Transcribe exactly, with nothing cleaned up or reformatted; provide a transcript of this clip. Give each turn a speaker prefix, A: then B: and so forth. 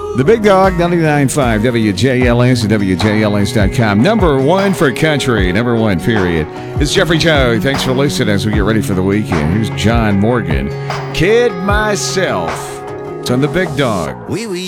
A: The Big Dog, ninety-nine point five W J L S and W J L S dot com. Number one for country. Number one, period. It's Jeffrey Joe. Thanks for listening as we get ready for the weekend. Here's John Morgan. Kid Myself. It's on the Big Dog.
B: Oui, oui.